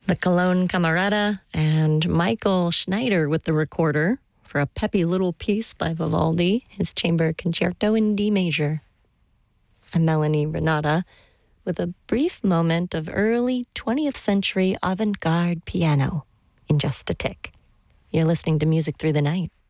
The Cologne Camerata and Michael Schneider with the recorder for a peppy little piece by Vivaldi, his chamber concerto in D major. I'm Melanie Renata with a brief moment of early 20th century avant-garde piano in just a tick. You're listening to Music Through the Night.